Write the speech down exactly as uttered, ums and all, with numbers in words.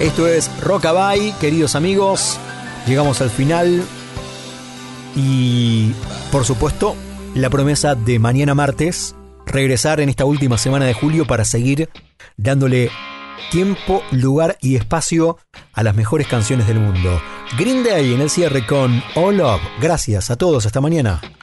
Esto es Rockabye, queridos amigos. Llegamos al final. Y, por supuesto, la promesa de mañana martes, regresar en esta última semana de julio para seguir dándole tiempo, lugar y espacio a las mejores canciones del mundo. Green Day en el cierre con All Love. Gracias a todos, hasta mañana.